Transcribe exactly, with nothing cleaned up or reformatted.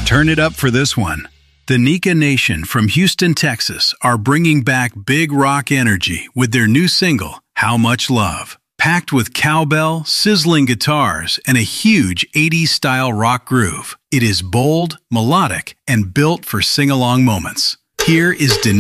Turn it up for this one. The Nika Nation from Houston, Texas are bringing back big rock energy with their new single, How Much Love. Packed with cowbell, sizzling guitars, and a huge eighties-style rock groove, it is bold, melodic, and built for sing-along moments. Here is Denise.